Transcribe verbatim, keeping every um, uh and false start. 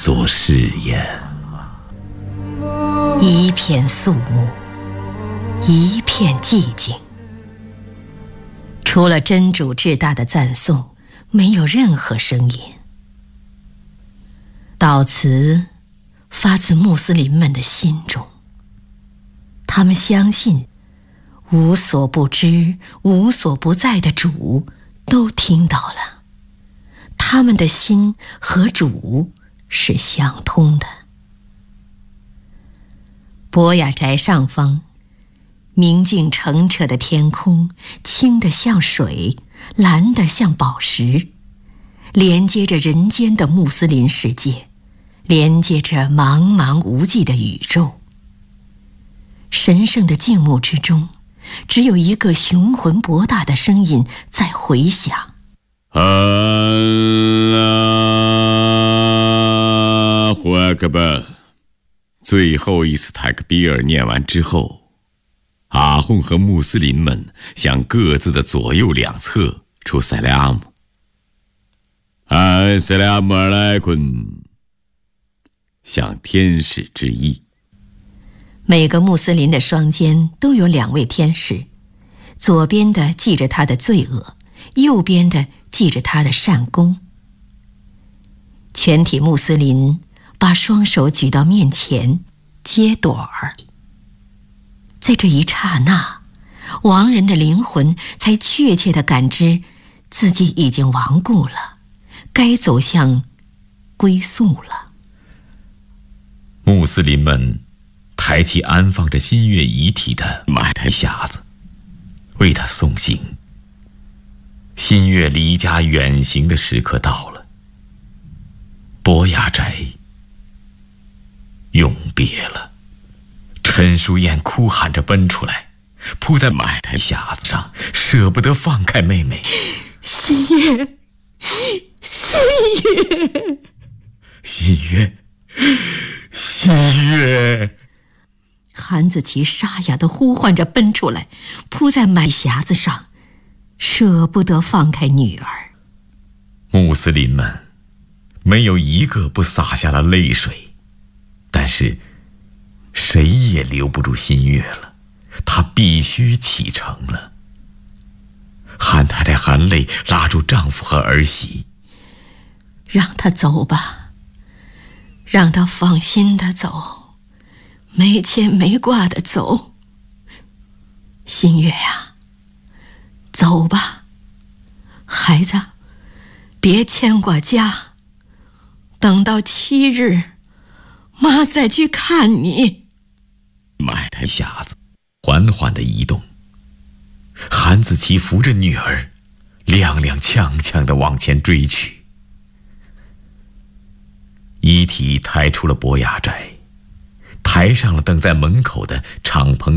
做试验。 一片肃穆，一片寂静，除了真主至大的赞颂，没有任何声音。祷词发自穆斯林们的心中，他们相信无所不知、无所不在的主都听到了，他们的心和主是相通的。博雅宅上方，明净澄澈的天空，清得像水，蓝得像宝石，连接着人间的穆斯林世界，连接着茫茫无际的宇宙。神圣的静穆之中，只有一个雄浑博大的声音在回响。 阿拉胡阿克巴。最后一次泰克比尔念完之后，阿訇和穆斯林们向各自的左右两侧出塞莱阿姆，安塞莱阿姆尔莱昆，向天使致意。 每个穆斯林的双肩都有两位天使，左边的记着他的罪恶，右边的记着他的善功。全体穆斯林把双手举到面前，接朵儿。在这一刹那，亡人的灵魂才确切地感知自己已经亡故了，该走向归宿了。 穆斯林们抬起安放着新月遗体的麦台匣子，为他送行。新月离家远行的时刻到了，博雅宅永别了。陈淑燕哭喊着奔出来，扑在麦台匣子上，舍不得放开妹妹。 新月，新月， 新月，新月！ 韩子琪沙哑地呼唤着奔出来，扑在麦匣子上，舍不得放开女儿。 穆斯林们没有一个不洒下了泪水，但是谁也留不住新月了，她必须启程了。韩太太含泪拉住丈夫和儿媳， 让她走吧，让她放心地走，没牵没挂地走。新月呀，走吧，孩子，别牵挂家，等到七日，妈再去看你。 麦台匣子缓缓地移动，韩子琪扶着女儿，踉踉跄跄地往前追去。遗体抬出了博雅宅，抬上了等在门口的敞篷